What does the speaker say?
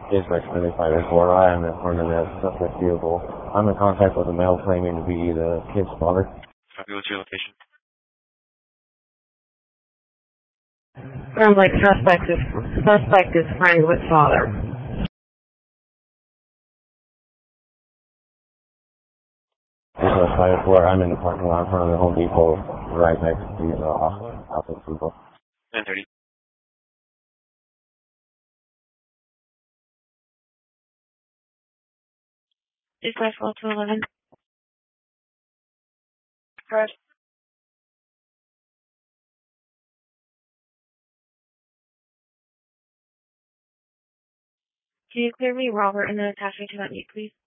Dispatch 25-4, I am in front of the suspect vehicle. I'm in contact with a male claiming to be the kid's father. Copy, what's your location? Sounds like suspect is friends with father. Dispatch 5-4, I'm in the parking lot in front of the Home Depot, right next to the office people. 10:30. Dispatch 12-11. Correct. Can you clear me, Robert, and then attach me to that meet, please?